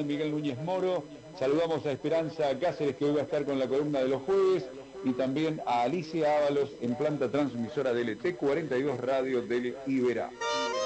Miguel Núñez Moro. Saludamos a Esperanza Cáceres, que hoy va a estar con la columna de los jueves, y también a Alicia Ábalos en planta transmisora del ET 42 Radio del Iberá.